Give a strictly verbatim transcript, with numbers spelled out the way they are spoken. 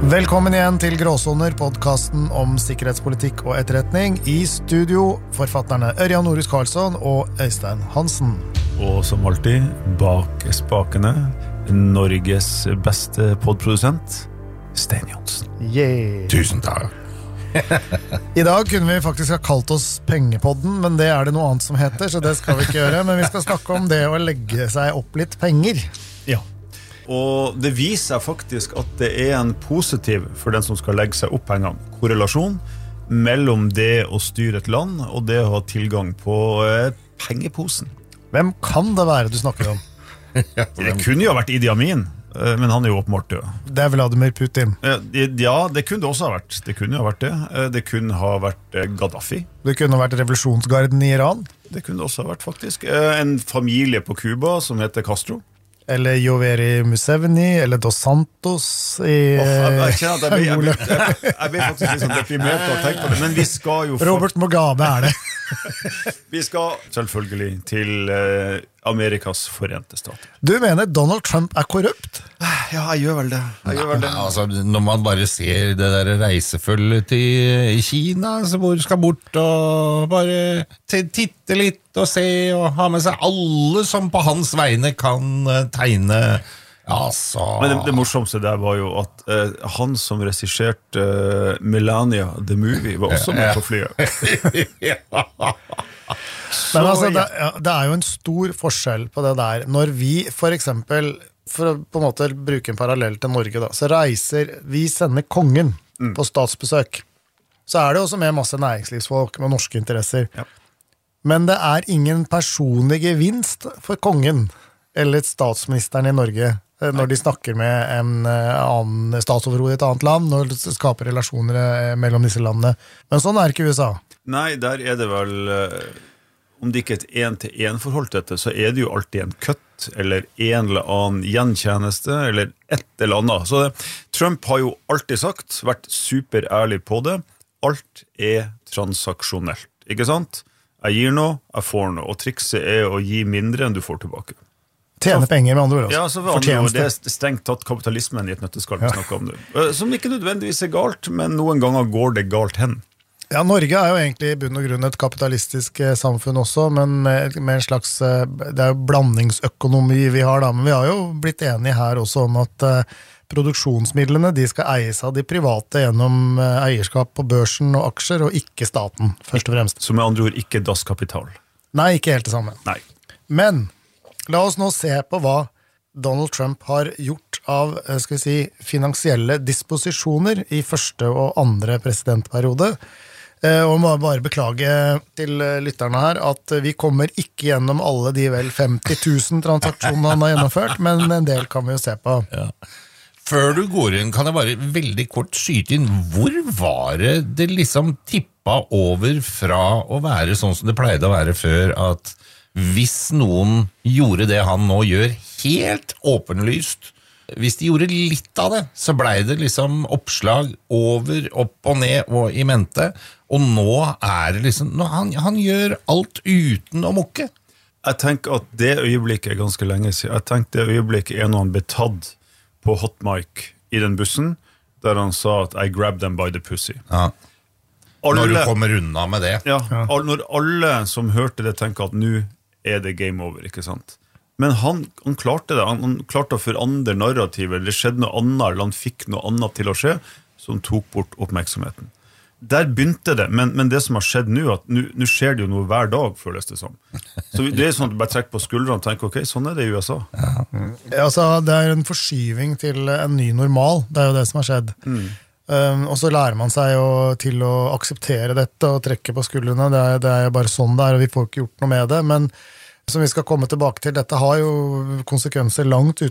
Velkommen igjen til Gråsoner, podcasten om sikkerhetspolitikk og etterretning. I studio, forfatterne Ørjan Norhus Karlsson og Øystein Hansen. Og som alltid, bak spakene, Norges beste poddprodusent, Stein Johnsen. Yeah. Tusen takk. I dag kunne vi faktisk ha kalt oss Pengepodden, men det er det noe annet som heter, så det skal vi ikke gjøre. Men vi skal snakke om det å legge seg opp litt penger. Ja. Og det viser faktisk at det er en positiv for den som skal legge seg opp pengene. Korrelasjon mellom det å styre et land og det å ha tilgang på eh, pengeposen. Hvem kan det være du snakker om? Det kunne jo vært Idi Amin, eh, men han er jo åpenbart død. Det er Vladimir Putin. Eh, Ja, det kunne det også ha vært. Det kunne jo ha vært det. Eh, Det kunne ha vært eh, Gaddafi. Det kunne vært revolusjonsgarden i Iran. Det kunne det også ha vært faktisk. Eh, En familie på Cuba som heter Castro. Eller Yoweri Museveni, eller Dos Santos i Oh, jeg, jeg kjenner at jeg blir, jeg blir, jeg, jeg blir faktisk litt sånn deprimert av å tenke på det, men vi skal jo Robert Mugabe er det. Vi skal selvfølgelig til eh, Amerikas forente stater. Du mener Donald Trump er korrupt? Ja, jeg gjør vel det. Jeg gjør vel det. Altså, når man bare ser det der reisefølget til i Kina, så hvor skal bort og bare t- titte litt og se og ha med seg alle som på hans vegne kan uh, tegne. Altså. Men det, det morsomste der var jo at eh, han som regisserte eh, Melania the Movie var også med på flyet. Ja. Men altså, det, ja, det er jo en stor forskjell på det der. Når vi for eksempel, for å på en måte bruke en parallell til Norge da, så reiser, vi sender kongen mm. på statsbesøk. Så er det også med masse næringslivsfolk med norske interesser. Ja. Men det er ingen personlig gevinst for kongen eller statsministeren i Norge når de snakker med en annen statsoverhode i et annet land, når det skaper relasjoner mellom disse landene. Men sånn er ikke U S A. Nei, der er det vel, om det ikke er et en-til-en-forhold til dette, så er det jo alltid en kutt, eller en eller annen gjenkjeneste, eller et eller annet. Så det, Trump har jo alltid sagt, vært superærlig på det, alt er transaksjonelt, ikke sant? Jeg gir noe, jeg får noe, og trikset er å gi mindre enn du får tilbake. Tjene penger med andre ord også. Ja, så for andre ord, det er strengt tatt kapitalismen i et nøtteskall vi snakker om det. Som ikke nødvendigvis er galt, men noen ganger går det galt hen. Ja, Norge er jo egentlig i bunn og grunn et kapitalistisk samfunn også, men med, med en slags, det er jo blandingsøkonomi vi har da, men vi har jo blitt enige her også om at uh, produksjonsmidlene, de skal eies av de private gjennom uh, eierskap på børsen og aksjer, og ikke staten, først og fremst. Som med andre ord ikke dasskapital. Nei, ikke helt det samme. Nei. Men la oss nå se på hva Donald Trump har gjort av, skal vi si, finansielle disposisjoner i første og andre presidentperiode. Og må bare beklage til lytterne her at vi kommer ikke gjennom alle de vel femti tusen transaksjonene han har gjennomført, men en del kan vi jo se på. Ja. Før du går inn, kan jeg bare veldig kort skyte inn, hvor var det det liksom tippa over fra å være sånn som det pleide å være før, at hvis noen gjorde det han nå gjør helt åpenlyst, hvis de gjorde litt av det, så ble det liksom oppslag over, opp og ned og i mente, og nå er det liksom, nå, han, han gjør alt uten å mukke. Jeg tenker at det øyeblikket er ganske lenge siden. Jeg tenker det øyeblikket er når han ble tatt på hot mic i den bussen, der han sa at I grabbed them by the pussy. Ja. Alle, når du kommer unna med det. Ja, all, når alle som hørte det tenker at nå er det game over, ikke sant? Men han, han klarte det, han, han klarte å forandre narrativet, eller det skjedde noe annet, eller han fikk noe annet til å skje, som tok bort oppmerksomheten. Der begynte det, men, men det som har skjedd nå, at nå, nå skjer det jo noe hver dag, føles det som. Så det er sånn at du bare trekker på skuldrene og tenker, ok, sånn er det i U S A. Ja. Ja, altså, det er en forskyving til en ny normal, det er jo det som har skjedd. Mm. Um, og så lærer man seg jo til å akseptere dette og trekke på skuldrene, det er, det er jo bare sånn det er, og vi får ikke gjort noe med det, men som vi skal komme tilbake til, dette har jo konsekvenser langt